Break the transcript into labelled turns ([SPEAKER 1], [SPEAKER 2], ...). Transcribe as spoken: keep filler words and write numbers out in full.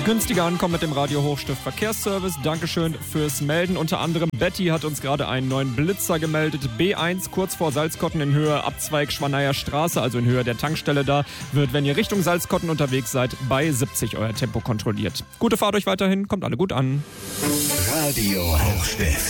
[SPEAKER 1] Günstiger ankommen mit dem Radio Hochstift Verkehrsservice. Dankeschön fürs Melden. Unter anderem Betty hat uns gerade einen neuen Blitzer gemeldet. B eins kurz vor Salzkotten in Höhe Abzweig Schwaneyer Straße, also in Höhe der Tankstelle da, wird, wenn ihr Richtung Salzkotten unterwegs seid, bei siebzig euer Tempo kontrolliert. Gute Fahrt euch weiterhin, kommt alle gut an.
[SPEAKER 2] Radio Hochstift.